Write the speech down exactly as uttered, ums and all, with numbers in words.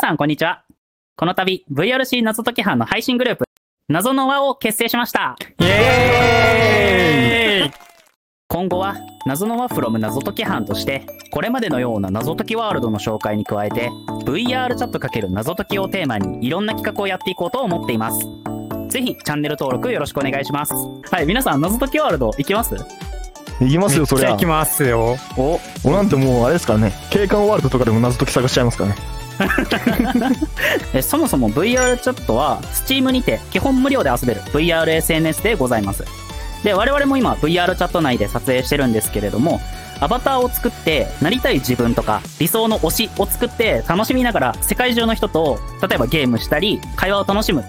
さんこんにちは。この度 ブイアールシー 謎解き班の配信グループ謎の輪を結成しました。 イエーイ。 今後は謎の輪 from 謎解き班としてこれまでのような謎解きワールドの紹介に加えて ブイアール チャット×謎解きをテーマにいろんな企画をやっていこうと思っています。ぜひチャンネル登録よろしくお願いします。はい、皆さん謎解きワールド行きます？ 行きますよ、そりゃ。 行きますよ。 お俺なんてもうあれですからね、景観ワールドとかでも謎解き探しちゃいますからね。 えそもそも ブイアール チャットは Steam にて基本無料で遊べる ブイアールエスエヌエス でございます。で、我々も今 ブイアール チャット内で撮影してるんですけれども、アバターを作ってなりたい自分とか理想の推しを作って楽しみながら世界中の人と例えばゲームしたり会話を楽しむっ